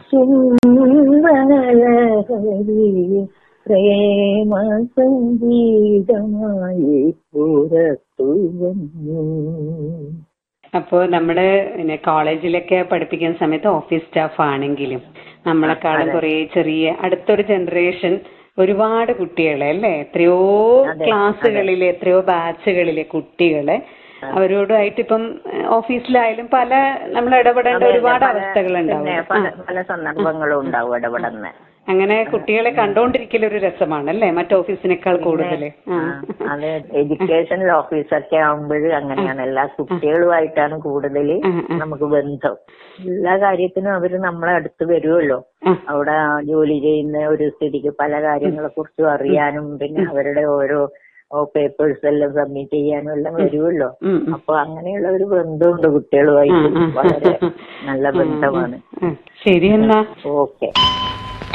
സുന്ദരഹരി പ്രേമ സംഗീതമായി പുറത്തു വന്നു. അപ്പോൾ നമ്മുടെ കോളേജിലൊക്കെ പഠിപ്പിക്കുന്ന സമയത്ത് ഓഫീസ് സ്റ്റാഫ് ആണെങ്കിലും നമ്മളെക്കാളും കുറെ ചെറിയ അടുത്തൊരു ജനറേഷൻ ഒരുപാട് കുട്ടികളെ അല്ലേ, എത്രയോ ക്ലാസ്സുകളിലെ എത്രയോ ബാച്ചുകളിലെ കുട്ടികളെ അവരോടായിട്ട് ഇപ്പം ഓഫീസിലായാലും പല നമ്മൾ ഇടപെടേണ്ട ഒരുപാട് അവസ്ഥകളുണ്ടാവും, പല സന്ദർഭങ്ങളും ഉണ്ടാവും ഇടപെടുന്ന. അങ്ങനെ കുട്ടികളെ കണ്ടോണ്ടിരിക്കൽ ഒരു രസമാണല്ലേ, മറ്റു ഓഫീസിനേക്കാൾ കൂടുതൽ. അതെ, എഡ്യൂക്കേഷണൽ ഓഫീസൊക്കെ ആവുമ്പോഴും അങ്ങനെയാണ്. എല്ലാ കുട്ടികളുമായിട്ടാണ് കൂടുതൽ നമുക്ക് ബന്ധം. എല്ലാ കാര്യത്തിനും അവര് നമ്മളെ അടുത്ത് വരുമല്ലോ. അവിടെ ജോലി ചെയ്യുന്ന ഒരു സ്ഥിതിക്ക് പല കാര്യങ്ങളെ കുറിച്ചും അറിയാനും പിന്നെ അവരുടെ ഓരോ പേപ്പേഴ്സ് എല്ലാം സബ്മിറ്റ് ചെയ്യാനും എല്ലാം വരുമല്ലോ. അപ്പൊ അങ്ങനെയുള്ള ഒരു ബന്ധമുണ്ട് കുട്ടികളുമായിട്ട്, വളരെ നല്ല ബന്ധമാണ്. ശരി എന്നാ, ഓക്കെ.